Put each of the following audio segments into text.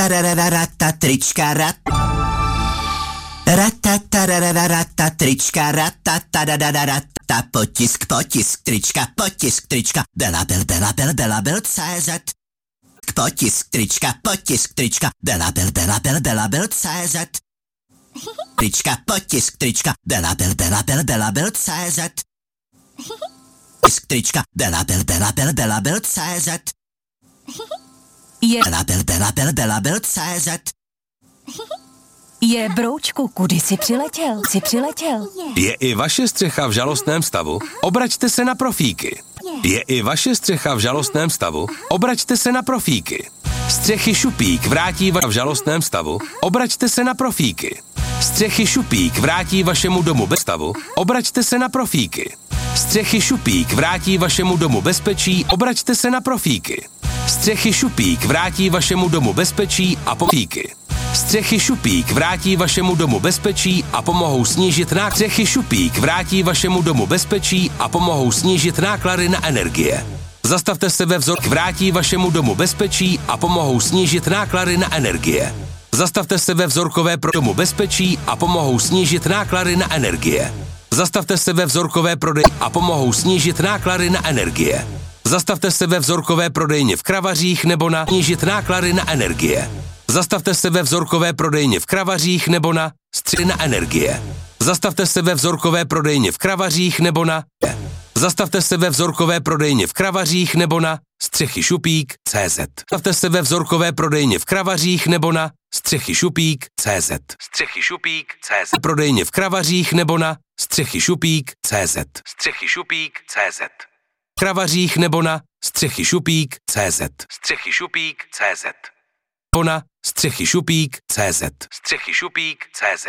Ratatarararata trička Ratatarararata trička Ratatarararata potisk trička Delabel CZ potisk trička Delabel CZ trička potisk trička Delabel CZ trička Delabel CZ Je Delabel CZ Je broučku, kudy jsi přiletěl? Je i vaše střecha v žalostném stavu? Obraťte se na Profíky. Je i vaše střecha v žalostném stavu? Obraťte se na Profíky. Střechy Šupík vrátí v žalostném stavu? Obraťte se na Profíky. Střechy Šupík vrátí vašemu domu bez stavu? Obraťte se na Profíky. Střechy Šupík vrátí vašemu domu bezpečí? Obraťte se na Profíky. Střechy Šupík vrátí vašemu domu bezpečí a Profíky. Střechy Šupík vrátí vašemu domu bezpečí a pomohou snížit náklady. Střechy Šupík vrátí vašemu domu bezpečí a pomohou snížit náklady na energie. Zastavte se ve vzorku. Vrátí vašemu domu bezpečí a pomohou snížit náklady na energie. Zastavte se ve vzorkové domu bezpečí a pomohou snížit náklady na energie. Zastavte se ve vzorkové prodeji a pomohou snížit náklady na energie. Zastavte se ve vzorkové prodejně v Kravařích nebo na snížit náklady na energie. Zastavte se ve vzorkové prodejně v Kravařích nebo na střechy na energie. Zastavte se ve vzorkové prodejně v Kravařích nebo na Zastavte se ve vzorkové prodejně v Kravařích nebo na střechy Šupík CZ. Zastavte se ve vzorkové prodejně v Kravařích nebo na střechy Šupík CZ. Střechy Šupík CZ. Prodejně v Kravařích nebo na střechy Šupík CZ. Střechy Šupík CZ. Kravařích nebo na střechy Šupík CZ. Střechy Šupík CZ. Nebo na střechy Šupík CZ. Střechy Šupík CZ.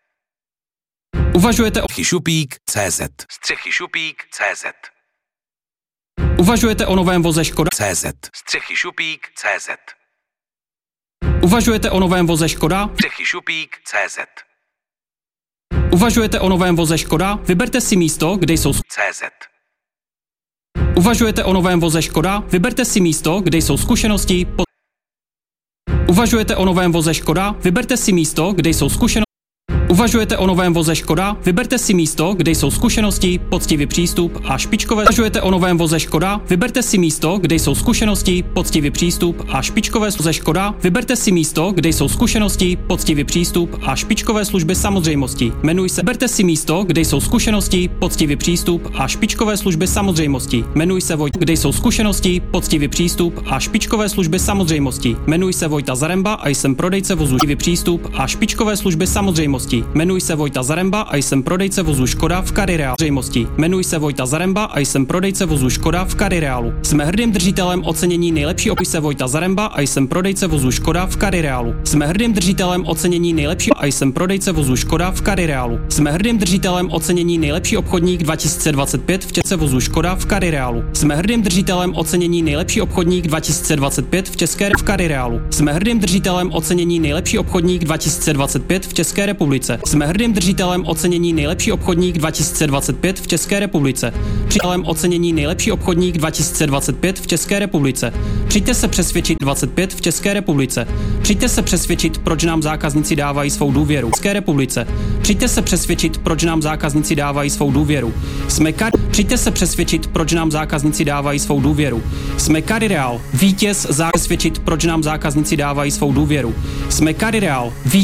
Uvažujete o střechy Šupík CZ. Střechy Šupík CZ. Uvažujete o novém voze Škoda CZ. Střechy Šupík CZ. Uvažujete o novém voze Škoda Střechy Šupík CZ. Uvažujete o novém voze Škoda? Vyberte si místo, kde jsou CZ. Uvažujete o novém voze Škoda? Vyberte si místo, kde jsou zkušenosti. Uvažujete o novém voze Škoda? Vyberte si místo, kde jsou zkušenosti. Uvažujete o novém voze Škoda? Vyberte si místo, kde jsou zkušenosti, poctivý přístup a špičkové. Uvažujete o novém voze Škoda? Vyberte si místo, kde jsou zkušenosti, poctivý přístup a špičkové voze Škoda. Vyberte si místo, kde jsou zkušenosti, poctivý přístup a špičkové služby samozřejmosti. Jmenuj se. Vyberte si místo, kde jsou zkušenosti, poctivý přístup a špičkové služby samozřejmosti. Jmenuj se Vojta. Kde jsou zkušenosti, poctivý přístup a špičkové služby samozřejmosti. Jmenuj se Vojta Zaremba a jsem prodejce vozu. Poctivý přístup a špičkové služby samozřejmosti. Jmenuji se Vojta Zaremba a jsem prodejce vozu Škoda v Karireálu. Jmenuji se Vojta Zaremba a jsem prodejce vozu Škoda v Karireálu. Jsme hrdým držitelem ocenění nejlepší opis se Vojta Zaremba a jsem prodejce vozu Škoda v Karireálu. Jsme hrdým držitelem ocenění nejlepší a jsem prodejce vozu Škoda v Karireálu. Jsme hrdým držitelem ocenění nejlepší obchodník 2025 v České vozu Škoda v Karireálu. Jsme hrdým držitelem ocenění nejlepší obchodník 2025 v České v Karireálu. Jsme hrdým držitelem ocenění nejlepší obchodník 2025 v České republice. Jsme hrdým držitelem ocenění nejlepší obchodník 2025 v České republice. Přijďte ocenění nejlepší obchodník 2025 v České republice. Přijďte se přesvědčit 25 v České republice. Přijďte se přesvědčit, proč nám zákazníci dávají svou důvěru. V České republice. Přijďte se přesvědčit, proč nám zákazníci dávají svou důvěru. Přijďte se přesvědčit, proč nám zákazníci dávají svou důvěru. Jsme Karireál. Vítěz přesvědčit, proč nám zákazníci dávají svou důvěru. Jsme Karireál.